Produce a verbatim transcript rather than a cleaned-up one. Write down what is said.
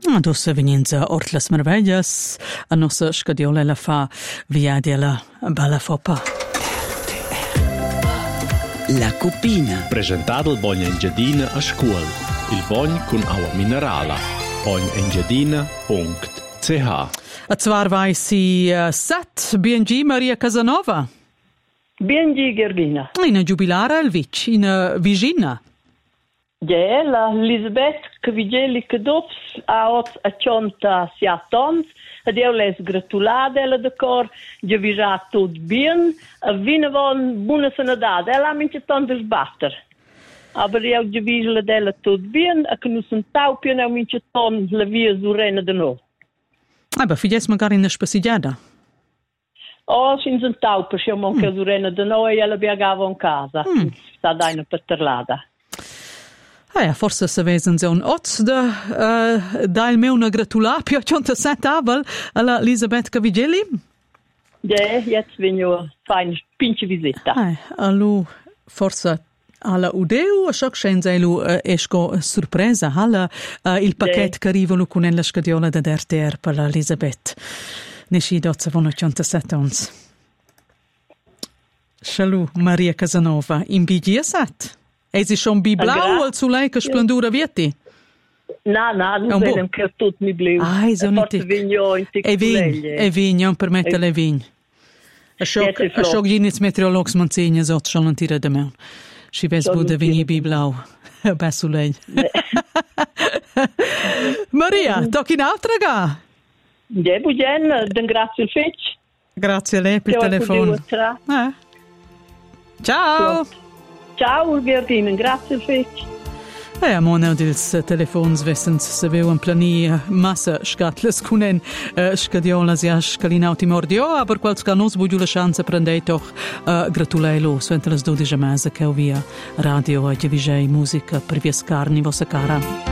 Adesso veninza Ortlas Merveglias, a nostra scadiola la fa via della bella foppa. La Cupina. Presentato il Bogna Engiadina a scuola. Il Bogn con acqua minerale. bogn engiadina punto c h. A zwar vai si uh, sat B and G Maria Casanova. B and G Gerdina. In giubilare al vic, in Vigina. Ja, la Lisbeth che vigeli che dops a ot a cionta sia tons, ed io les gratulade la decor, je vija tot bien, a vine von buona sanidade, ela mince ton des batter. Aber io je vija della tot bien, a che nu sunt taupien, io mince ton la via zurena de no. Ah, beh, figlies magari in spesigiada. Oh, sin sunt tauper, io mon che zurena de no, e ela biagava in casa, Mm. sta daina paterlada. Ah ja, forse se vesen un oz de uh, da il meu una gratula pio centosette avel alla Elisabeth Cavigelli. Ja, jetzt bin io fein pinche visita. Ah, allu forse alla udeu a shock scenzelu uh, esco sorpresa alla uh, il pacchet che arrivano con la scadiola da R T R per la Elisabeth. Nesci dozza vono centosette ons. Shalu Maria Casanova in bigia sat. E si schon bi blau al sulei che splendura vieti? No, no, non vedem che tutto mi blu. Ah, è so forse vigno in E vign, e vign, non permette le vign. A shock, a shock ginitz meteorologs manzegna zot schon an tira de meun. Si ves bude vigni bi blau. Beh sulei. Maria, tocchi in altra ga? Ja, bugen, den grazie il fetch. Grazie a lei per il telefono. Eh. Ciao! Ciao, Gerdina, grazie il fetch. E a mona dils telefons vessens se veu en plani massa scatles cunen uh, scadiola sia scalina timordio, aber quals ca nos bugiu la chance prendei toch uh, gratulelo suente las dodici mese che via radio e divigei musica per viescarni vossa cara.